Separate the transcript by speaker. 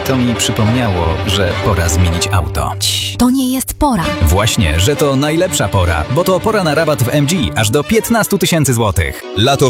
Speaker 1: To mi przypomniało, że pora zmienić auto.
Speaker 2: To nie jest pora.
Speaker 1: Właśnie, że to najlepsza pora, bo to pora na rabat w MG aż do 15 000 złotych.
Speaker 3: Lato